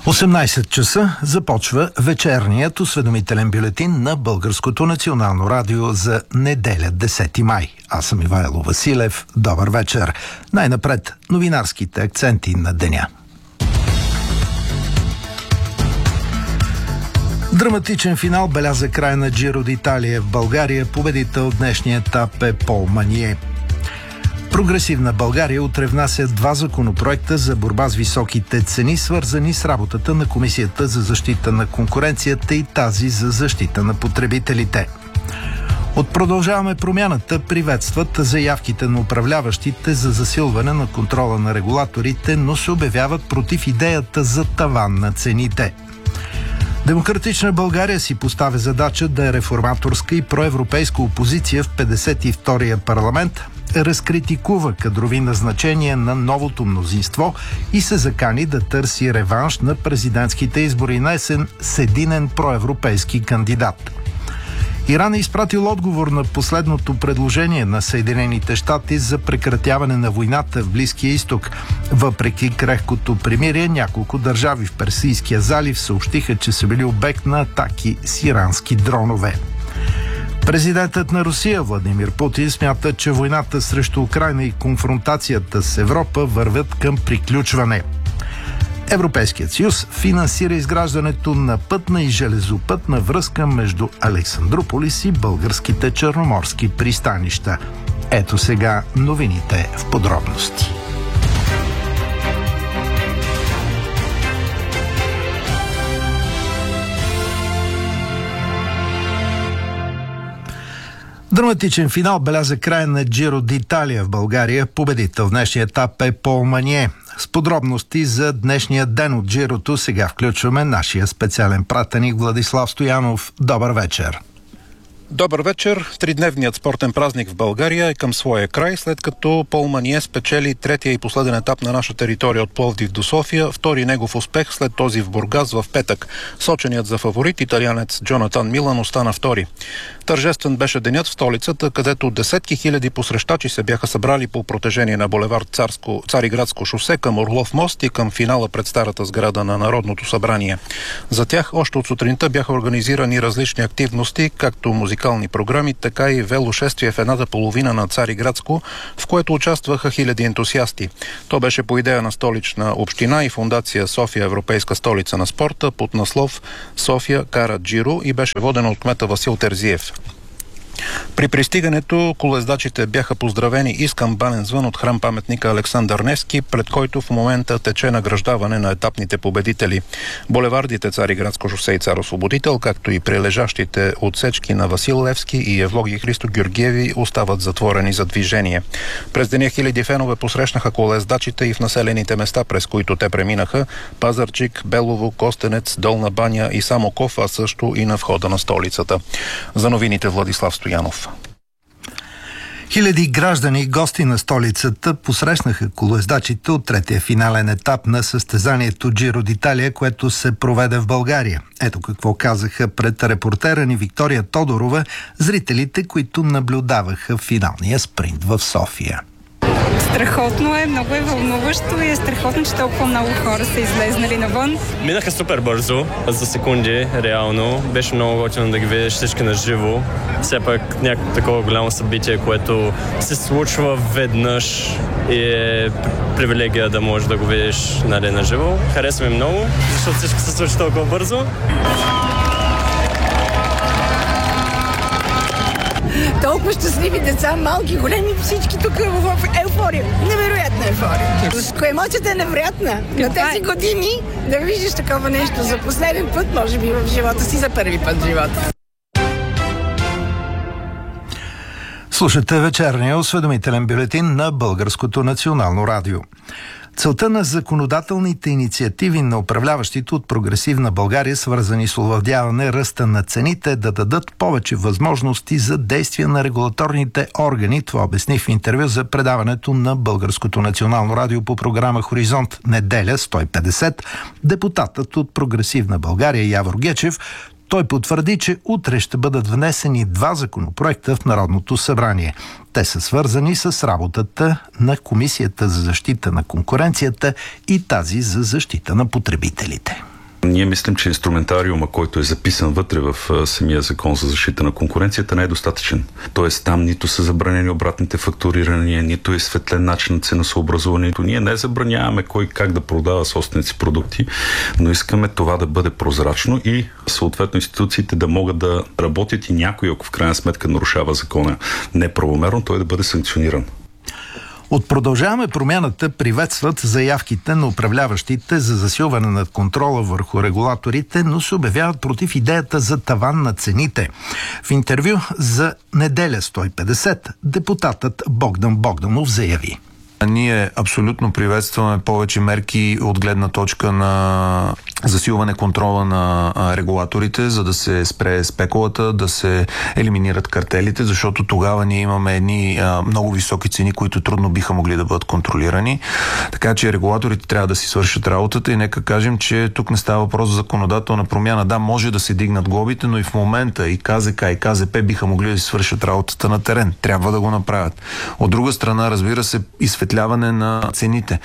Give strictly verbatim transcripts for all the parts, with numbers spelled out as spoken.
осемнайсет часа започва вечерният осведомителен бюлетин на Българското национално радио за неделя, десети май. Аз съм Ивайло Василев. Добър вечер. Най-напред новинарските акценти на деня. Драматичен финал беляза край на Джиро д'Италия в България. Победител днешния етап е Пол Манье. Прогресивна България утре внася два законопроекта за борба с високите цени, свързани с работата на Комисията за защита на конкуренцията и тази за защита на потребителите. От Продължаваме промяната приветстват заявките на управляващите за засилване на контрола на регулаторите, но се обявяват против идеята за таван на цените. Демократична България си поставя задача да е реформаторска и проевропейска опозиция в петдесет и втория парламент, разкритикува кадрови назначения на новото мнозинство и се закани да търси реванш на президентските избори на есен с единен проевропейски кандидат. Иран е изпратил отговор на последното предложение на Съединените щати за прекратяване на войната в Близкия изток. Въпреки крехкото примирие, няколко държави в Персийския залив съобщиха, че са били обект на атаки с ирански дронове. Президентът на Русия Владимир Путин смята, че войната срещу Украйна и конфронтацията с Европа вървят към приключване. Европейският съюз финансира изграждането на пътна и железопътна връзка между Александрополис и българските черноморски пристанища. Ето сега новините в подробности. Драматичен финал беляза края на Джиро д'Италия в България. Победител в днешния етап е Пол Манье. С подробности за днешния ден от Джирото сега включваме нашия специален пратеник Владислав Стоянов. Добър вечер! Добър вечер! Тридневният спортен празник в България е към своя край, след като Пол Манье спечели третия и последен етап на наша територия от Пловдив до София, втори негов успех след този в Бургас в петък. Соченият за фаворит италианец Джонатан Милан остана втори. Тържествен беше денят в столицата, където десетки хиляди посрещачи се бяха събрали по протежение на булевард Царско, Цариградско шосе към Орлов мост и към финала пред старата сграда на Народното събрание. За тях още от сутринта бяха организирани различни активности, както музикални програми, така и велошествие в едната половина на Цариградско, в което участваха хиляди ентусиасти. То беше по идея на Столична община и фондация София Европейска столица на спорта под наслов София кара Джиро и беше водено от кмета Васил Терзиев. При пристигането колездачите бяха поздравени и с камбанен звън от храм-паметника Александър Невски, пред който в момента тече награждаване на етапните победители. Булевардите Цариградско шосе и Цар Освободител, както и прилежащите отсечки на Васил Левски и Евлогий Христо Георгиеви остават затворени за движение. През деня хиляди фенове посрещнаха колездачите и в населените места, през които те преминаха: Пазарджик, Белово, Костенец, Долна баня и Самоков, а също и на входа на столицата. За новините Владислав Стоянов. Хиляди граждани и гости на столицата посрещнаха колоездачите от третия финален етап на състезанието Джиро д'Италия, което се проведе в България. Ето какво казаха пред репортера ни Виктория Тодорова зрителите, които наблюдаваха финалния спринт в София. Страхотно е, много е вълнуващо и е страхотно, че толкова много хора са излезнали навън. Минаха супер бързо, за секунди, реално. Беше много готино да ги видиш всички на живо. Все пак някакво такова голямо събитие, което се случва веднъж и е привилегия да можеш да го видиш, нали, на живо. Харесва ми много, защото всичко се случва толкова бързо. Толкова щастливи деца, малки, големи, всички тук в еуфория. Невероятна еуфория. Емоцията е невероятна. На тези години да видиш такова нещо за последен път, може би в живота си, за първи път в живота. Слушате вечерния осведомителен бюлетин на Българското национално радио. Целта на законодателните инициативи на управляващите от Прогресивна България, свързани с овладяване ръста на цените, е да дадат повече възможности за действия на регулаторните органи. Това обясни в интервю за предаването на Българското национално радио по програма Хоризонт неделя сто и петдесет депутатът от Прогресивна България Явор Гечев. Той потвърди, че утре ще бъдат внесени два законопроекта в Народното събрание. Те са свързани с работата на Комисията за защита на конкуренцията и тази за защита на потребителите. Ние мислим, че инструментариума, който е записан вътре в самия закон за защита на конкуренцията, не е достатъчен. Тоест там нито са забранени обратните фактурирания, нито е светлен начин на ценосъобразуването. Ние не забраняваме кой как да продава собствените си продукти, но искаме това да бъде прозрачно и съответно институциите да могат да работят и някой, ако в крайна сметка нарушава закона неправомерно, той да бъде санкциониран. От Продължаваме промяната приветстват заявките на управляващите за засилване на контрола върху регулаторите, но се обявяват против идеята за таван на цените. В интервю за Неделя сто и петдесет депутатът Богдан Богданов заяви: ние абсолютно приветстваме повече мерки от гледна точка на засилване контрола на регулаторите, за да се спре спекулата, да се елиминират картелите, защото тогава ние имаме едни а, много високи цени, които трудно биха могли да бъдат контролирани. Така че регулаторите трябва да си свършат работата и нека кажем, че тук не става въпрос за законодателна промяна. Да, може да се дигнат глобите, но и в момента и КЗК, и КЗП биха могли да си свършат работата на терен. Трябва да го направят. От друга страна, разбира се, изсветляване на цените.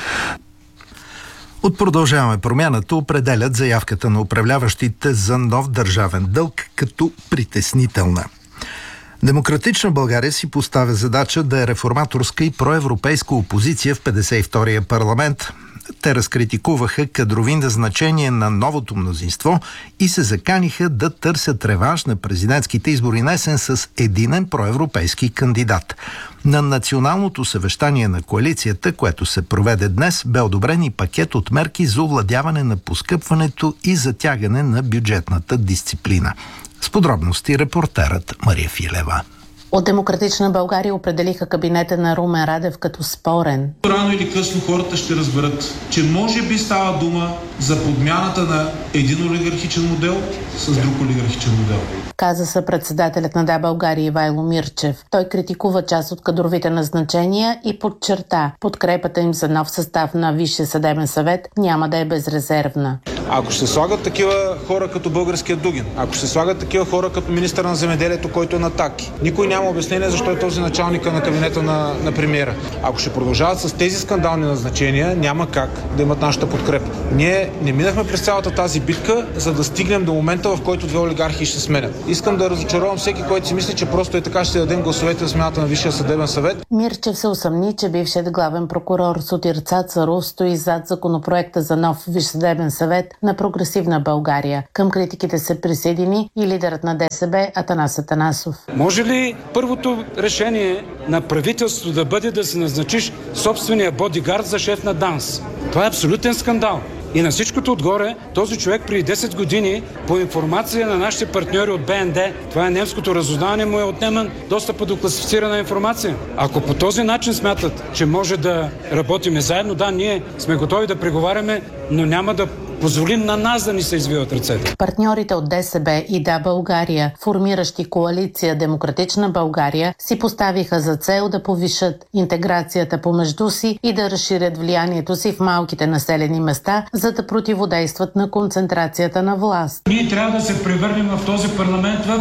От Продължаваме промяната определят заявката на управляващите за нов държавен дълг като притеснителна. Демократична България си поставя задача да е реформаторска и проевропейска опозиция в петдесет и втория парламент. Те разкритикуваха кадрови назначения на новото мнозинство и се заканиха да търсят реванш на президентските избори на есен с единен проевропейски кандидат. На националното съвещание на коалицията, което се проведе днес, бе одобрен и пакет от мерки за овладяване на поскъпването и затягане на бюджетната дисциплина. С подробности репортерът Мария Филева. От Демократична България определиха кабинета на Румен Радев като спорен. Рано или късно хората ще разберат, че може би става дума за подмяната на един олигархичен модел с друг олигархичен модел. Каза съпредседателят на Да, България Ивайло Мирчев. Той критикува част от кадровите назначения и подчерта, подкрепата им за нов състав на Висшия съдебен съвет няма да е безрезервна. Ако ще се слагат такива хора като българския Дугин, ако ще се слагат такива хора като министър на земеделието, който е на атаки, никой няма обяснение защо е този началника на кабинета на, на премиера. Ако ще продължават с тези скандални назначения, няма как да имат нашата подкрепа. Ние не минахме през цялата тази битка, за да стигнем до момента, в който две олигархи ще сменят. Искам да разочаровам всеки, който си мисли, че просто е така ще дадем гласовете за смяната на Висшия съдебен съвет. Мирчев се усъмни, че бившият главен прокурор Сотир Цацаров стои зад законопроекта за нов Висш съдебен съвет на Прогресивна България. Към критиките се присъедини и лидерът на ДСБ Атанас Атанасов. Може ли първото решение на правителството да бъде да се назначиш собствения бодигард за шеф на ДАНС? Това е абсолютен скандал. И на всичкото отгоре, този човек преди десет години, по информация на нашите партньори от Б Н Д, това е немското разузнаване, му е отнеман достъпа до класифицирана информация. Ако по този начин смятат, че може да работиме заедно, да, ние сме готови да преговаряме, но няма да позволим на нас да ни се извиват ръцете. Партньорите от ДСБ и Да, България, формиращи коалиция Демократична България, си поставиха за цел да повишат интеграцията помежду си и да разширят влиянието си в малките населени места, за да противодействат на концентрацията на власт. Ние трябва да се превърнем в този парламент в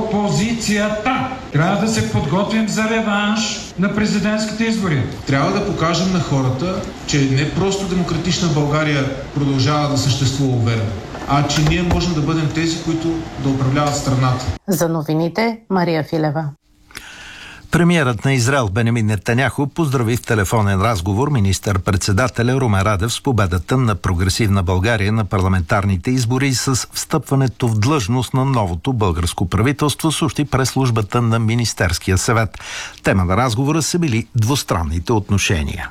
опозицията. Трябва да се подготвим за реванш на президентските избори. Трябва да покажем на хората, че не просто Демократична България продължава да съществува уверено, а че ние можем да бъдем тези, които да управляват страната. За новините Мария Филева. Премиерът на Израел Бенямин Нетаняху поздрави в телефонен разговор министър-председателя Румен Радев с победата на Прогресивна България на парламентарните избори с встъпването в длъжност на новото българско правителство, съобщи прес-службата на Министерския съвет. Тема на разговора са били двустранните отношения.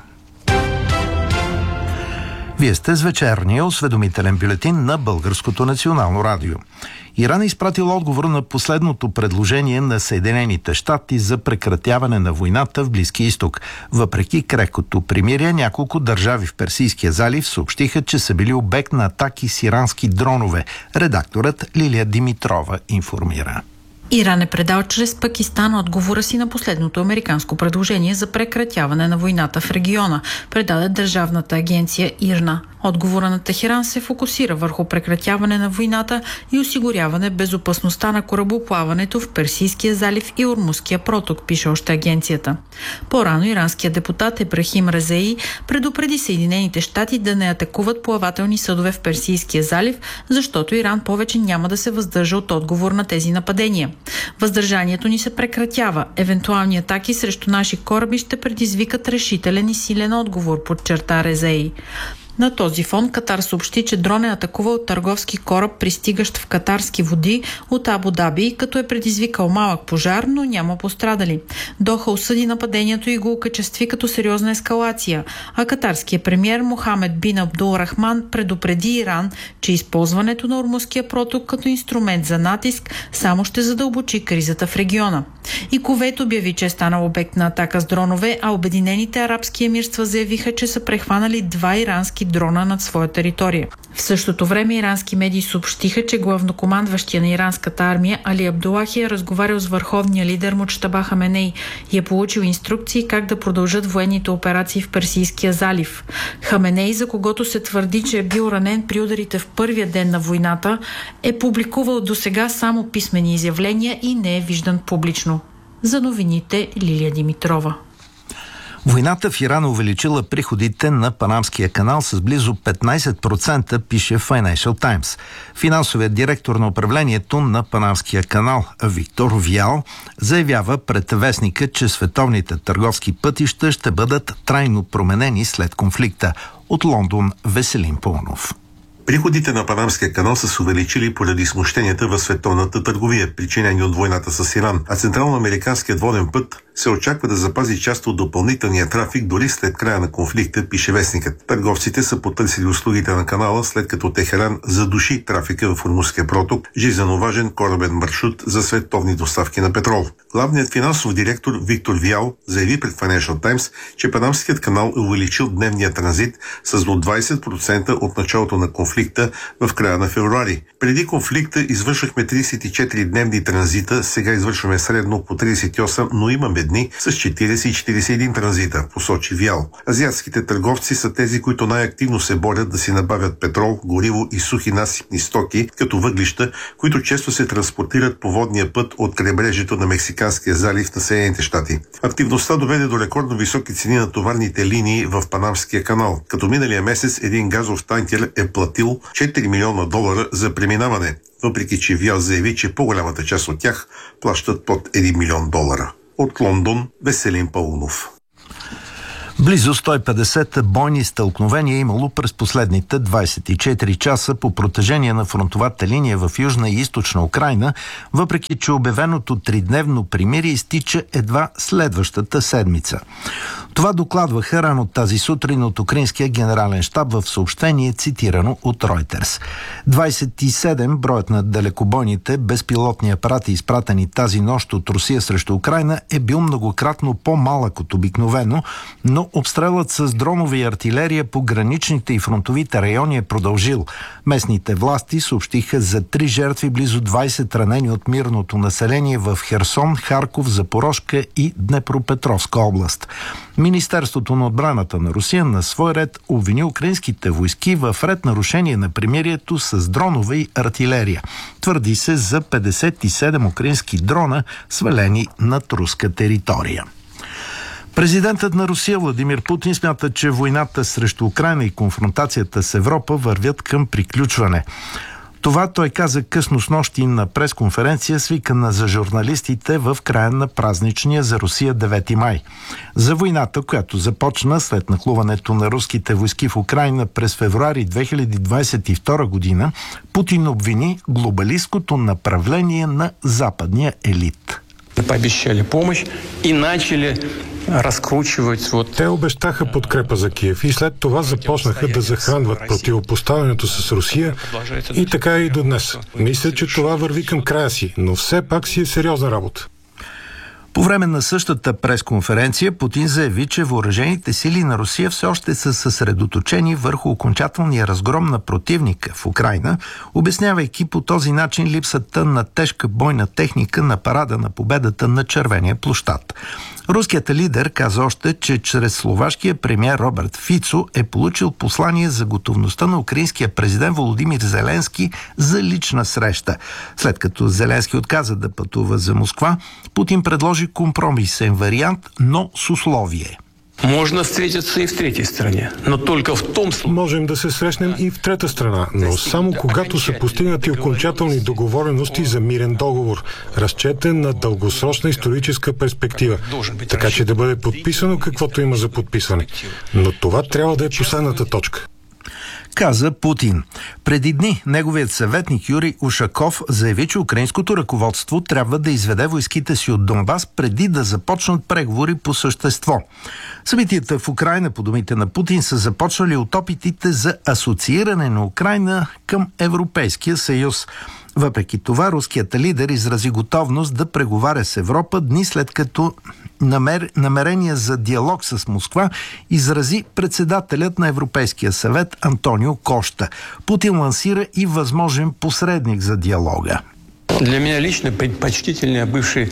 Вие сте с вечерния осведомителен бюлетин на Българското национално радио. Иран е изпратил отговор на последното предложение на Съединените щати за прекратяване на войната в Близкия изток. Въпреки крехкото примирие, няколко държави в Персийския залив съобщиха, че са били обект на атаки с ирански дронове. Редакторът Лилия Димитрова информира. Иран е предал чрез Пакистан отговора си на последното американско предложение за прекратяване на войната в региона, предаде държавната агенция ИРНА. Отговора на Техеран се фокусира върху прекратяване на войната и осигуряване безопасността на корабоплаването в Персийския залив и Ормузския проток, пише още агенцията. По-рано иранският депутат Ебрахим Резеи предупреди Съединените щати да не атакуват плавателни съдове в Персийския залив, защото Иран повече няма да се въздържа от отговор на тези нападения. Въздържанието ни се прекратява. Евентуални атаки срещу наши кораби ще предизвикат решителен и силен отговор, подчерта Резеи. На този фон Катар съобщи, че дрон е атакувал търговски кораб, пристигащ в катарски води от Абу Даби, като е предизвикал малък пожар, но няма пострадали. Доха осъди нападението и го окачестви като сериозна ескалация, а катарският премиер Мохамед бин Абдул Рахман предупреди Иран, че използването на Ормузския проток като инструмент за натиск само ще задълбочи кризата в региона. И Кувейт обяви, че е станал обект на атака с дронове, а Обединените арабски емирства заявиха, че са прехванали два ирански дрона над своя територия. В същото време ирански медии съобщиха, че главнокомандващия на иранската армия Али Абдулахи е разговарял с върховния лидер Муджтаба Хаменей и е получил инструкции как да продължат военните операции в Персийския залив. Хаменей, за когото се твърди, че е бил ранен при ударите в първия ден на войната, е публикувал досега само писмени изявления и не е виждан публично. За новините Лилия Димитрова. Войната в Иран увеличила приходите на Панамския канал с близо петнайсет процента, пише Financial Times. Финансовият директор на управлението на Панамския канал Виктор Вял заявява пред вестника, че световните търговски пътища ще бъдат трайно променени след конфликта. От Лондон Веселин Пълнов. Приходите на Панамския канал са се увеличили поради смущенията в световната търговия, причинени от войната с Иран, а Централно-американският воден път се очаква да запази част от допълнителния трафик дори след края на конфликта, пише вестникът. Търговците са потърсили услугите на канала, след като Техеран задуши трафика в Ормузския проток, жизнено важен корабен маршрут за световни доставки на петрол. Главният финансов директор Виктор Вял заяви пред Financial Times, че Панамският канал е увеличил дневния транзит с до двайсет процента от началото на конфликта в края на февруари. Преди конфликта извършвахме трийсет и четири дневни транзита, сега извършваме средно по трийсет и осем, но имаме дни с четирийсет и четирийсет и един транзита, посочи Вял. Азиатските търговци са тези, които най-активно се борят да си набавят петрол, гориво и сухи насипни стоки, като въглища, които често се транспортират по водния път от крайбрежието на Мексиканския залив на Съединените щати. Активността доведе до рекордно високи цени на товарните линии в Панамския канал, като миналия месец един газов танкер е платил четири милиона долара за преминаване, въпреки че Вял заяви, че по-голямата част от тях плащат под един милион долара. От Лондон Веселин Паунов. Близо сто и петдесет бойни стълкновения е имало през последните двайсет и четири часа по протежение на фронтовата линия в Южна и Източна Украйна, въпреки че обявеното тридневно примирие изтича едва следващата седмица. Това докладваха рано тази сутрин от Украинския генерален щаб в съобщение, цитирано от Reuters. двайсет и седем броят на далекобойните безпилотни апарати, изпратени тази нощ от Русия срещу Украйна, е бил многократно по-малък от обикновено, но обстрелът с дронови и артилерия по граничните и фронтовите райони е продължил. Местните власти съобщиха за три жертви, близо двайсет ранени от мирното население в Херсон, Харков, Запорожка и Днепропетровска област. Министерството на отбраната на Русия на свой ред обвини украинските войски в ред нарушение на примирието с дронове и артилерия. Твърди се за петдесет и седем украински дрона, свалени над руска територия. Президентът на Русия Владимир Путин смята, че войната срещу Украйна и конфронтацията с Европа вървят към приключване. Това той каза късно снощи на пресконференция, свикана за журналистите в края на празничния за Русия девети май. За войната, която започна след нахлуването на руските войски в Украйна през февруари две хиляди двайсет и втора година, Путин обвини глобалистското направление на западния елит. Пообещали помощ и начали разкручивать. Те обещаха подкрепа за Киев и след това започнаха да захранват противопоставянето с Русия и така и до днес. Мисля, че това върви към края си, но все пак си е сериозна работа. По време на същата пресконференция Путин заяви, че въоръжените сили на Русия все още са съсредоточени върху окончателния разгром на противника в Украйна, обяснявайки по този начин липсата на тежка бойна техника на парада на победата на Червения площад. Руският лидер каза още, че чрез словашкия премиер Робърт Фицо е получил послание за готовността на украинския президент Володимир Зеленски за лична среща. След като Зеленски отказа да пътува за Москва, Путин предложи компромисен вариант, но с условие. Можно встретиться и в третьей стране, но только в том случае... Можем да се срещнем и в трета страна, но само когато са постигнати окончателни договорености за мирен договор, разчетен на дългосрочна историческа перспектива, така че да бъде подписано каквото има за подписване. Но това трябва да е последната точка. Каза Путин. Преди дни неговият съветник Юрий Ушаков заяви, че украинското ръководство трябва да изведе войските си от Донбас преди да започнат преговори по същество. Събитията в Украйна, по думите на Путин, са започнали от опитите за асоцииране на Украйна към Европейския съюз. Въпреки това, руският лидер изрази готовност да преговаря с Европа дни след като намер... намерение за диалог с Москва изрази председателят на Европейския съвет Антонио Кошта. Путин лансира и възможен посредник за диалога. Для меня лично предпочтительнее бывший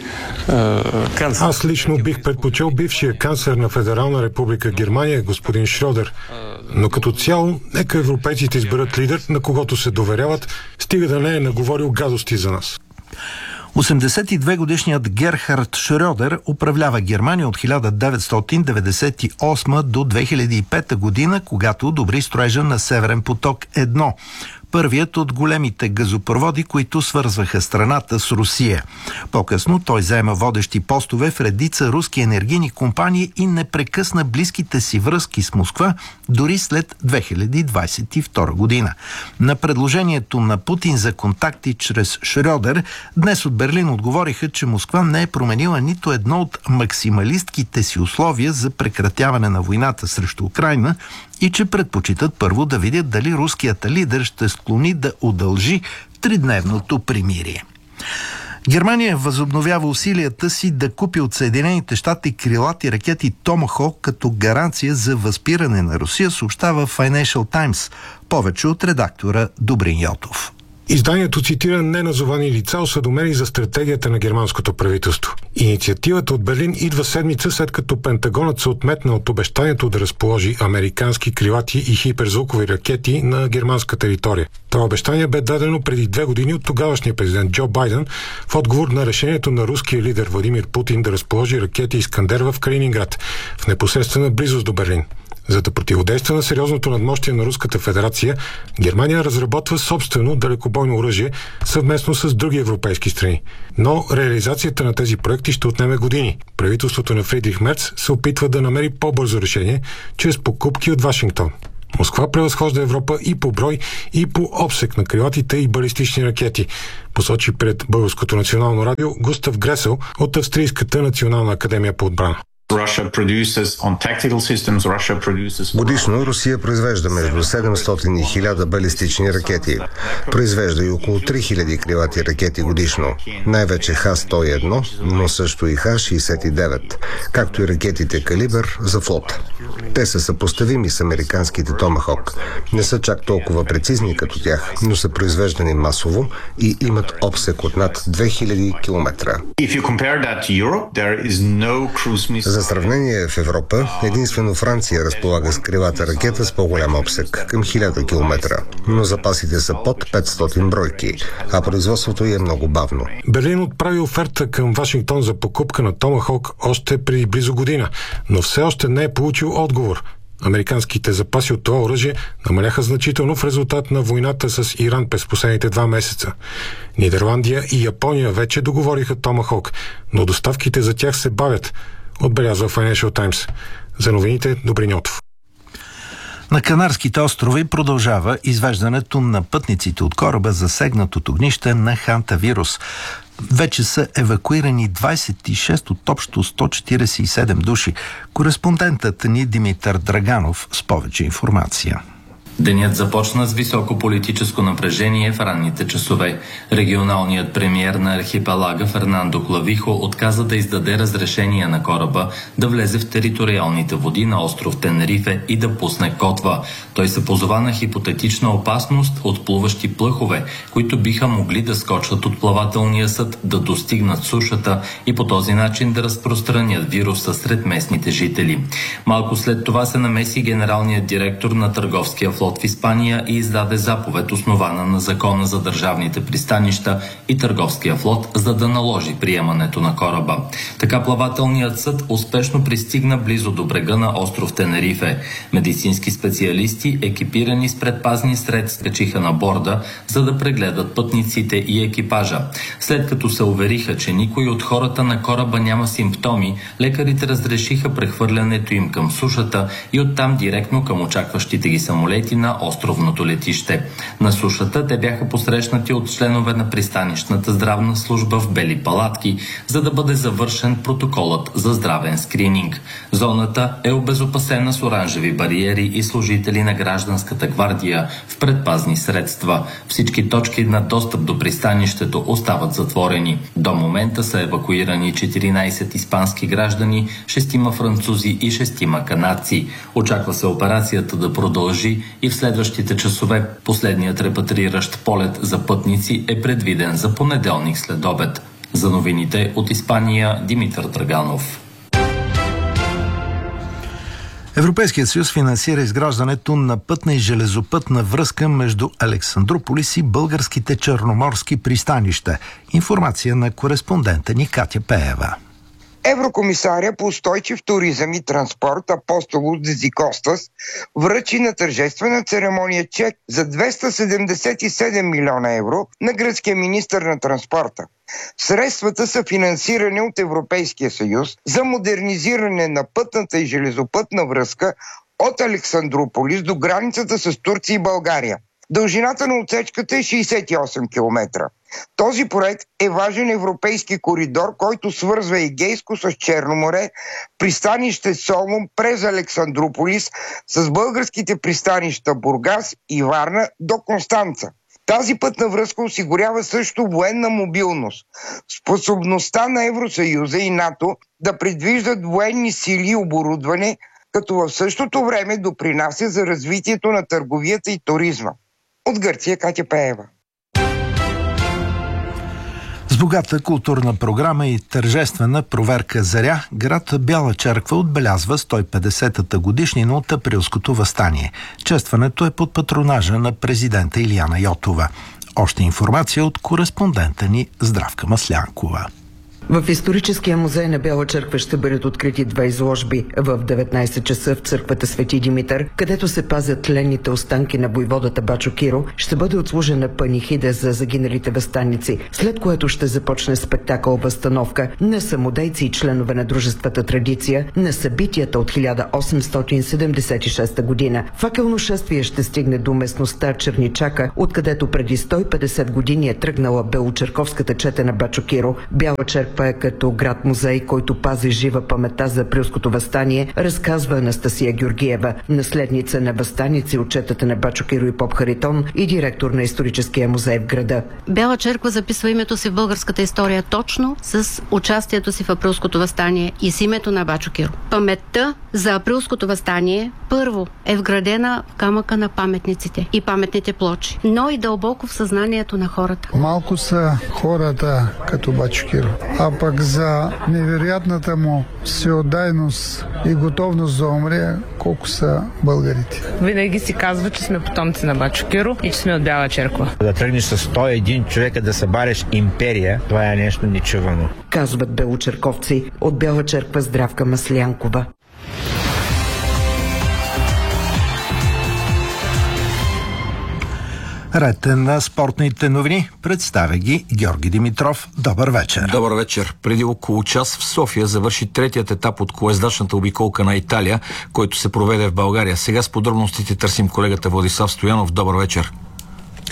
э, канцлер. Аз лично бих предпочел бившия канцлер на Федерална република Германия, господин Шрьодер. Но като цяло, нека европейците изберат лидер, на когото се доверяват, стига да не е наговорил гадости за нас. осемдесет и две годишният Герхард Шрьодер управлява Германия от хиляда деветстотин деветдесет и осма до две хиляди и пета година, когато одобри строежа на Северен поток едно. Първият от големите газопроводи, които свързваха страната с Русия. По-късно той заема водещи постове в редица руски енергийни компании и не прекъсна близките си връзки с Москва дори след две хиляди двадесет и втора година. На предложението на Путин за контакти чрез Шрьодер, днес от Берлин отговориха, че Москва не е променила нито едно от максималистките си условия за прекратяване на войната срещу Украйна и че предпочитат първо да видят дали руският лидер ще склони да удължи тридневното примирие. Германия възобновява усилията си да купи от Съединените щати крилати ракети Томахок като гаранция за възпиране на Русия, съобщава Financial Times. Повече от редактора Добрин Йотов. Изданието цитира неназовани лица, осведомени за стратегията на германското правителство. Инициативата от Берлин идва седмица след като Пентагонът се отметна от обещанието да разположи американски крилати и хиперзвукови ракети на германска територия. Това обещание бе дадено преди две години от тогавашния президент Джо Байден в отговор на решението на руския лидер Владимир Путин да разположи ракети Искандер в Калининград, в непосредствена близост до Берлин. За да противодейства на сериозното надмощие на Руската федерация, Германия разработва собствено далекобойно оръжие съвместно с други европейски страни. Но реализацията на тези проекти ще отнеме години. Правителството на Фридрих Мерц се опитва да намери по-бързо решение чрез покупки от Вашингтон. Москва превъзхожда Европа и по брой, и по обсек на крилатите и балистични ракети, посочи пред Българското национално радио Густав Гресел от Австрийската национална академия по отбрана. Годишно Русия произвежда между седемстотин и хиляда балистични ракети. Произвежда и около три хиляди крилати ракети годишно. Най-вече Х сто и едно, но също и Х шейсет и девет, както и ракетите Калибър за флот. Те са съпоставими с американските Томахок. Не са чак толкова прецизни като тях, но са произвеждани масово и имат обсек от над две хиляди километра. За сравнение, в Европа единствено Франция разполага с крилата ракета с по-голям обсек, към хиляда километра, но запасите са под петстотин бройки, а производството е много бавно. Берлин отправи оферта към Вашингтон за покупка на Томахок още преди близо година, но все още не е получил отговор. Американските запаси от това оръжие намаляха значително в резултат на войната с Иран през последните два месеца. Нидерландия и Япония вече договориха Томахок, но доставките за тях се бавят, отбелязва Financial Times. За новините Добрин Йотов. На Канарските острови продължава извеждането на пътниците от кораба, засегнат от огнище на хантавирус. Вече са евакуирани двадесет и шест от общо сто четиридесет и седем души. Кореспондентът ни Димитър Драганов с повече информация. Денят започна с високо политическо напрежение в ранните часове. Регионалният премиер на архипелага Фернандо Клавихо отказа да издаде разрешение на кораба да влезе в териториалните води на остров Тенерифе и да пусне котва. Той се позова на хипотетична опасност от плуващи плъхове, които биха могли да скочат от плавателния съд, да достигнат сушата и по този начин да разпространят вируса сред местните жители. Малко след това се намеси генералният директор на търговския флот в Испания и издаде заповед, основана на закона за държавните пристанища и търговския флот, за да наложи приемането на кораба. Така плавателният съд успешно пристигна близо до брега на остров Тенерифе. Медицински специалисти, екипирани с предпазни средства, качиха на борда, за да прегледат пътниците и екипажа. След като се увериха, че никой от хората на кораба няма симптоми, лекарите разрешиха прехвърлянето им към сушата и оттам директно към очакващите ги самолети на островното летище. На сушата те бяха посрещнати от членове на пристанищната здравна служба в бели палатки, за да бъде завършен протоколът за здравен скрининг. Зоната е обезопасена с оранжеви бариери и служители на гражданската гвардия в предпазни средства. Всички точки на достъп до пристанището остават затворени. До момента са евакуирани четиринайсет испански граждани, шестима французи и шестима канадци. Очаква се операцията да продължи и в следващите часове. Последният репатриращ полет за пътници е предвиден за понеделник след обед. За новините от Испания, Димитър Драганов. Европейският съюз финансира изграждането на пътна и железопътна връзка между Александрополис и българските черноморски пристанища. Информация на кореспондента ни Катя Пеева. Еврокомисаря по устойчив туризъм и транспорт Апостолос Дезикостас връчи на тържествена церемония чек за двеста седемдесет и седем милиона евро на гръцкия министър на транспорта. Средствата са финансирани от Европейския съюз за модернизиране на пътната и железопътна връзка от Александрополис до границата с Турция и България. Дължината на отсечката е шейсет и осем километра. Този проект е важен европейски коридор, който свързва Егейско с Черно море, пристанище Солун през Александрополис с българските пристанища Бургас и Варна до Констанца. Тази пътна връзка осигурява също военна мобилност. Способността на Евросъюза и НАТО да предвиждат военни сили и оборудване, като в същото време допринася за развитието на търговията и туризма. От Гърция, Катя Пеева. С богата културна програма и тържествена проверка Заря, град Бяла Черква отбелязва сто и петдесетата годишнина от Априлското въстание. Честването е под патронажа на президента Илияна Йотова. Още информация от кореспондента ни Здравка Маслянкова. В историческия музей на Бяла Черква ще бъдат открити две изложби. В деветнайсет часа в църквата Свети Димитър, където се пазят тленните останки на войводата Бачо Киро, ще бъде отслужена панихида за загиналите въстаници, след което ще започне спектакъл възстановка на самодейци и членове на дружествата Традиция на събитията от хиляда осемстотин седемдесет и шеста година. Факелно шествие ще стигне до местността Черничака, откъдето преди сто и петдесет години е тръгнала белочерковската чета на Бачо Киро. Бяла Черква е като град-музей, който пази жива паметта за Априлското въстание, разказва Анастасия Георгиева, наследница на въстаници от четата на Бачо Киро и Поп Харитон и директор на историческия музей в града. Бяла Черква записва името си в българската история точно с участието си в Априлското въстание и с името на Бачо Киро. Паметта за Априлското въстание първо е вградена в камъка на паметниците и паметните плочи, но и дълбоко в съзнанието на хората. Малко са хората като Бачо Киро, а пък за невероятната му всеотдайност и готовност да умре, колко са българите. Винаги си казва, че сме потомци на Бачо Киро и че сме от Бяла Черква. Да тръгнеш с сто и един човека да събареш империя, това е нещо нечувано. Казват белочерковци. От Бяла Черква Здравка Маслянкова. Ред на спортните новини. Представя ги Георги Димитров. Добър вечер. Добър вечер. Преди около час в София завърши третият етап от колездачната обиколка на Италия, който се проведе в България. Сега с подробностите търсим колегата Владислав Стоянов. Добър вечер.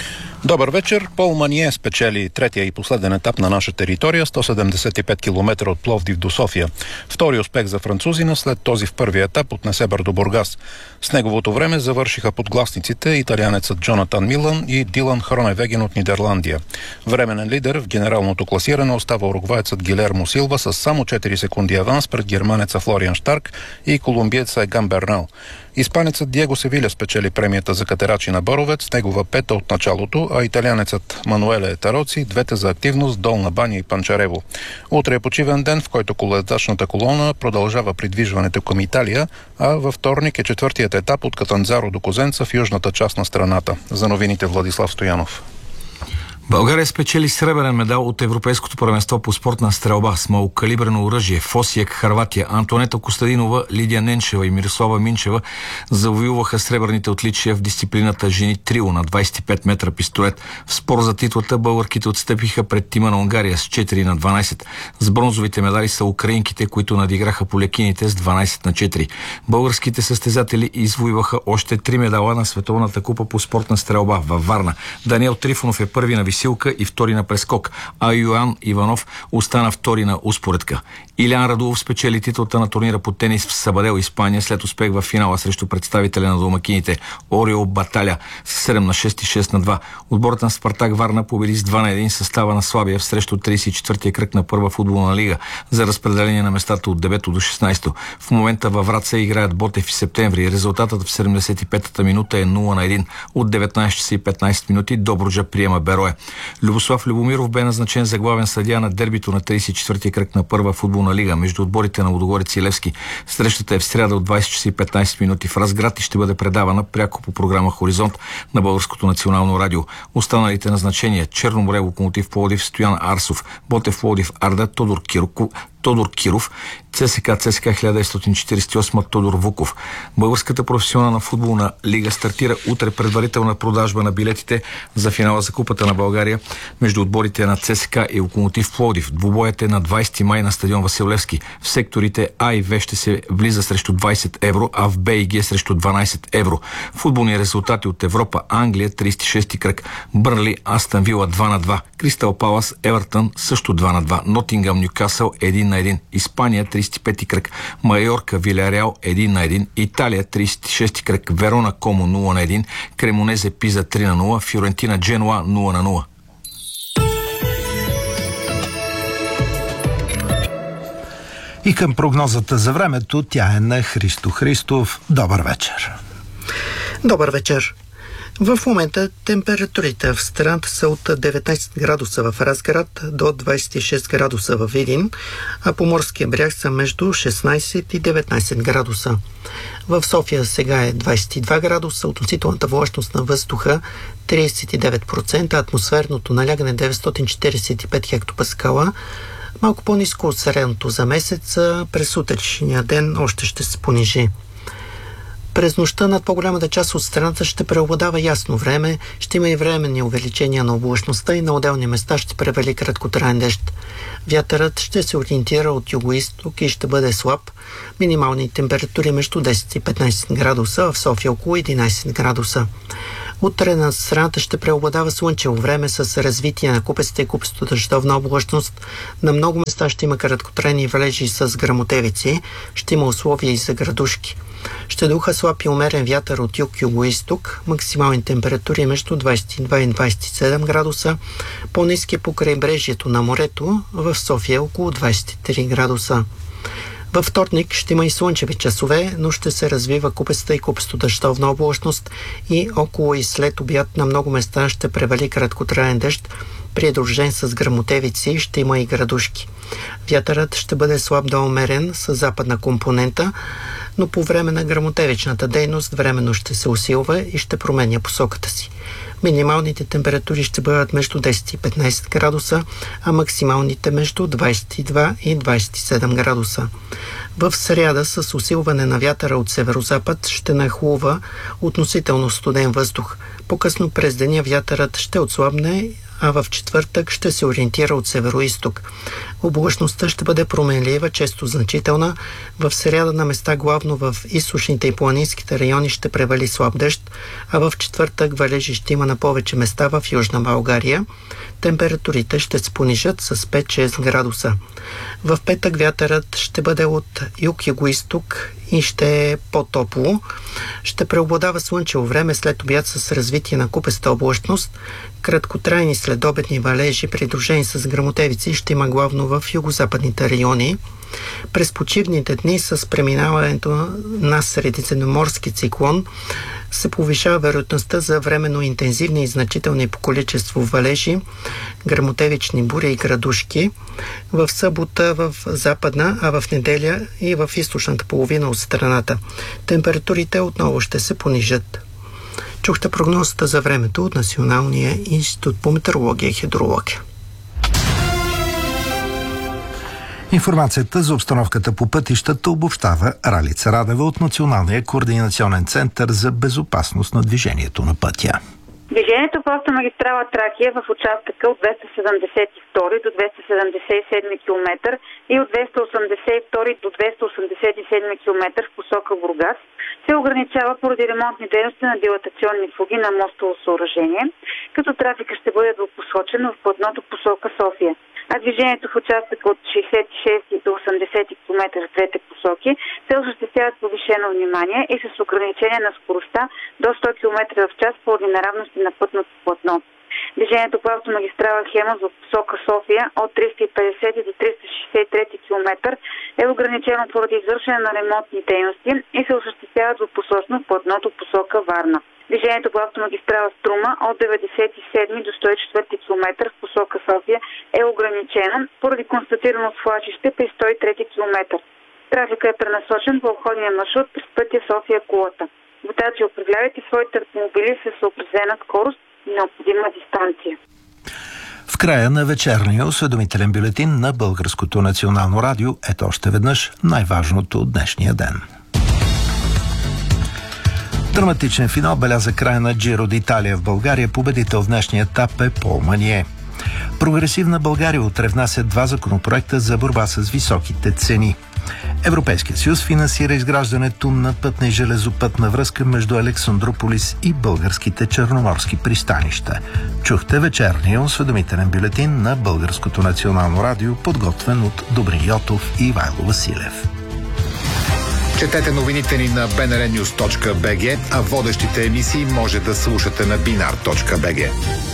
Добър вечер. Пол Мание спечели третия и последен етап на наша територия, сто седемдесет и пет километра от Пловдив до София. Втори успех за французина след този в първия етап от Несебър до Бургас. С неговото време завършиха подгласниците италианецът Джонатан Милан и Дилан Хроневеген от Нидерландия. Временен лидер в генералното класиране остава уругваецът Гилермо Силва с само четири секунди аванс пред германеца Флориан Штарк и колумбиеца Еган Бернал. Испанецът Диего Севиля спечели премията за катерачи на Боровец, негова пета от началото, а италианецът Мануеле Тароци двете за активност Долна баня и Панчарево. Утре е почивен ден, в който колоездачната колона продължава придвижването към Италия, а във вторник е четвъртият етап от Катанзаро до Козенца в южната част на страната. За новините Владислав Стоянов. България спечели сребърен медал от Европейското първенство по спортна стрелба с малокалибрено оръжие в Осиек, Хърватия. Антонета Костадинова, Лидия Ненчева и Мирослава Минчева завоюваха сребърните отличия в дисциплината жени трио на двадесет и пет метра пистолет. В спор за титлата българките отстъпиха пред тима на Унгария с четири на дванадесет. С бронзовите медали са украинките, които надиграха полекините с дванадесет на четири. Българските състезатели извоюваха още три медала на Световната купа по спортна стрелба във Варна. Даниел Трифонов е първи на висилка и втори на прескок, а Йоан Иванов остана втори на успоредка. Илян Радулов спечели титлата на турнира по тенис в Сабадел, Испания, след успех в финала срещу представителя на домакините Ориол Баталя с седем на шест и шест на два. Отборът на Спартак Варна победи с два на един състава на Славия в срещу тридесет и четвъртия кръг на първа футболна лига за разпределение на местата от девето до шестнадесето. В момента във Враца играят Ботев и Септември. Резултатът в седемдесет и петата минута е нула на един. От деветнадесет часа и петнадесет минути Добруджа приема Берое. Любослав Любомиров бе назначен за главен съдия на дербито на тридесет и четвъртия кръг на първа футболна лига между отборите на Лудогорец и Левски. Срещата е в сряда от двадесет часа и петнадесет минути в Разград и ще бъде предавана пряко по програма Хоризонт на Българското национално радио. Останалите назначения: Черноморе Локомотив Пловдив Стоян Арсов, Ботев Пловдив Арда Тодор Кирко, Тодор Киров, ЦСКА ЦСКА хиляда деветстотин четиридесет и осма Тодор Вуков. Българската професионална футболна лига стартира утре предварителна продажба на билетите за финала за Купата на България между отборите на ЦСКА и Локомотив Пловдив. Двубоят е на двадесети май на стадион Васил Левски. В секторите А и В ще се влиза срещу двадесет евро, а в Б и Г срещу дванадесет евро. Футболни резултати от Европа: Англия тридесет и шести кръг, Бърнли Астън Вила два на два, Кристал Палас Евертън също два на два, Нотингъм Нюкасъл един на един, Испания тридесет и пети кръг, Майорка Вилереал един на един, Италия тридесет и шести кръг, Верона Комо нула на един, Кремонезе Пиза три на нула, Фиорентина Дженуа нула на нула. И към прогнозата за времето, тя е на Христо Христов. Добър вечер. Добър вечер. В момента температурите в страната са от деветнадесет градуса в Разград до двадесет и шест градуса в Видин, а по морския бряг са между шестнадесет и деветнадесет градуса. В София сега е двадесет и два градуса, относителната влажност на въздуха тридесет и девет процента, атмосферното налягане деветстотин четиридесет и пет хектопаскала, малко по-ниско от средното за месеца. През утрешния ден още ще се понижи. През нощта над по-голямата част от страната ще преобладава ясно време, ще има и временни увеличения на облачността и на отделни места ще превали краткотраен дъжд. Вятърът ще се ориентира от югоизток и ще бъде слаб. Минимални температури между десет и петнадесет градуса, в София около единадесет градуса. Утре на страната ще преобладава слънчево време с развитие на купеста и купесто дъждовна облачност. На много места ще има краткотрайни валежи с гръмотевици, ще има условия и за градушки. Ще духа слаб и умерен вятър от юг-юго-исток, максимални температури между двадесет и два и двадесет и седем градуса, по-ниски по крайбрежието на морето, в София около двадесет и три градуса. Във вторник ще има и слънчеви часове, но ще се развива купеста и купесто дъждовна облачност и около и след обяд на много места ще превали краткотраен дъжд, придружен с гръмотевици, ще има и градушки. Вятърът ще бъде слаб до умерен с западна компонента, но по време на гръмотевичната дейност временно ще се усилва и ще променя посоката си. Минималните температури ще бъдат между десет и петнадесет градуса, а максималните между двадесет и два и двадесет и седем градуса. В сряда с усилване на вятъра от северозапад ще нахлува относително студен въздух. По-късно през деня вятърът ще отслабне, а в четвъртък ще се ориентира от северо-исток. Облачността ще бъде променлива, често значителна. В сряда на места главно в източните и планинските райони ще превали слаб дъжд, а в четвъртък валежи ще има на повече места в Южна България. Температурите ще се понижат с пет-шест градуса. В петък вятърът ще бъде от юг-юго-исток и ще е по-топло. Ще преобладава слънчево време след обяд с развитие на купеста облачност. Краткотрайни следобедни валежи, придружени с гръмотевици, ще има главно в югозападните райони. През почивните дни с преминаването на средиземноморски циклон се повишава вероятността за временно интензивни и значителни по количество валежи, гръмотевични бури и градушки. В събота в западна, а в неделя и в източната половина от страната. Температурите отново ще се понижат. Чухте прогнозата за времето от Националния институт по метеорология и хидрология. Информацията за обстановката по пътищата обобщава Ралица Радева от Националния координационен център за безопасност на движението на пътя. Движението по автомагистрала Тракия в участъка от двеста седемдесет и втори до двеста седемдесет и седми километър и от двеста осемдесет и втори до двеста осемдесет и седми километър в посока Бургас се ограничава поради ремонтни дейности на дилатационни фуги на мостово съоръжение, като трафика ще бъде двупосочен в платното посока София. А движението в участъка от шейсет и шести до осемдесети километър в двете посоки се осъществяват повишено внимание и с ограничение на скоростта до сто километра в час поради неравности на пътното платно. Движението по автомагистрала Хемус в посока София от триста и петдесети до триста шейсет и трети километър е ограничено поради извършване на ремонтни дейности и се осъществяват двупосочно в платното посока Варна. Движението по автомагистрала Струма от деветдесет и седми до сто и четвърти километър в посока София е ограничено поради констатирано свлачище при сто и трети километър. Трафика е пренасочен по обходния маршрут през пътя София-Кулата. Водачи, управлявайте своите автомобили с съобразена скорост и необходима дистанция. В края на вечерния осведомителен бюлетин на Българското национално радио ето още веднъж най-важното от днешния ден. Драматичен финал беляза края на Джиро д'Италия в България. Победител в днешния етап е Пол Манье. Прогресивна България утре внася два законопроекта за борба с високите цени. Европейският съюз финансира изграждането на пътна и железопътна връзка между Александрополис и българските черноморски пристанища. Чухте вечерния осведомителен бюлетин на Българското национално радио, подготвен от Добрин Йотов и Ивайло Василев. Четете новините ни на би ен ар нюз точка би джи, а водещите емисии може да слушате на бинар точка би джи.